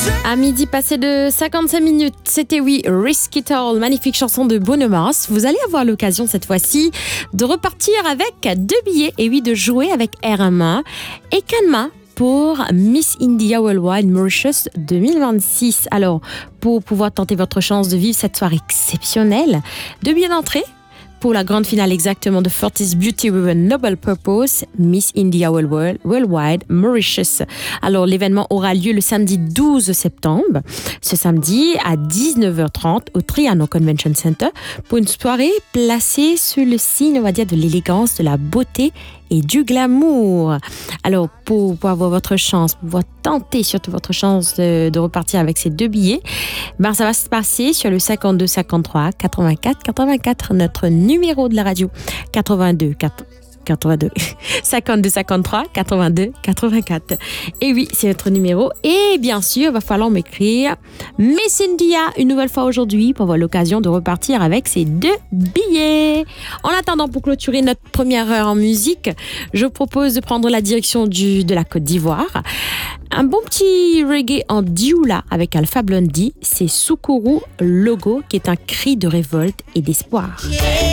À midi passé de 55 minutes, c'était Risk It All, magnifique chanson de Bruno Mars. Vous allez avoir l'occasion cette fois-ci de repartir avec 2 billets et de jouer avec RMA et Canma pour Miss India Worldwide Mauritius 2026. Alors, pour pouvoir tenter votre chance de vivre cette soirée exceptionnelle, 2 billets d'entrée pour la grande finale exactement de Fortis Beauty with a Noble Purpose, Miss India Worldwide Mauritius. Alors, l'événement aura lieu le samedi 12 septembre, ce samedi à 19h30 au Trianon Convention Center pour une soirée placée sous le signe, on va dire, de l'élégance, de la beauté et du glamour. Alors, pour avoir votre chance, pour pouvoir tenter surtout votre chance de repartir avec ces 2 billets, ça va se passer sur le 52 53 84 84, notre numéro de la radio 82 52 53 82 84. Et oui, c'est notre numéro. Et bien sûr, il va falloir m'écrire Miss India une nouvelle fois aujourd'hui pour avoir l'occasion de repartir avec ces 2 billets. En attendant, pour clôturer notre première heure en musique, je propose de prendre la direction de la Côte d'Ivoire. Un bon petit reggae en dioula avec Alpha Blondy, c'est Soukourou Logo qui est un cri de révolte et d'espoir.